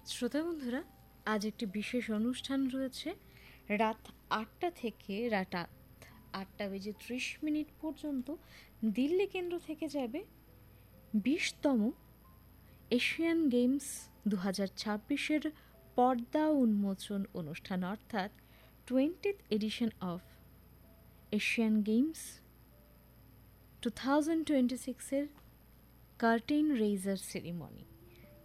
শ্রোতা বন্ধুরা, আজ একটি বিশেষ অনুষ্ঠান রয়েছে। রাত ৮টা থেকে রাত ৮টা বেজে ৩০ মিনিট পর্যন্ত দিল্লি কেন্দ্র থেকে যাবে ২০তম এশিয়ান গেমস ২০২৬-এর পর্দা উন্মোচন অনুষ্ঠান, অর্থাৎ 20th edition of Asian games 2026-এর curtain রেইজার ceremony.